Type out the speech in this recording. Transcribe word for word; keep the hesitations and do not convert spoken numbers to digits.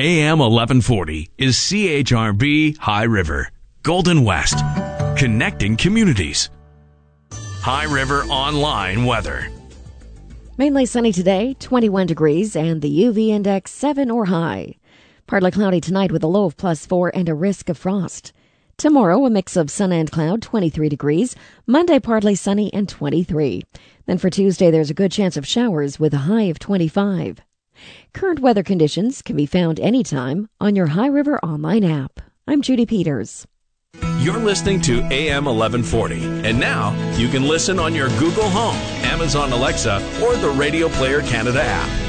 A M eleven forty is C H R B High River, Golden West, connecting communities. High River Online weather. Mainly sunny today, twenty-one degrees, and the U V index seven or high. Partly cloudy tonight with a low of plus four and a risk of frost. Tomorrow, a mix of sun and cloud, twenty-three degrees. Monday, partly sunny and twenty-three. Then for Tuesday, there's a good chance of showers with a high of twenty-five. Current weather conditions can be found anytime on your High River Online app. I'm Judy Peters. You're listening to A M eleven forty, and now you can listen on your Google Home, Amazon Alexa, or the Radio Player Canada app.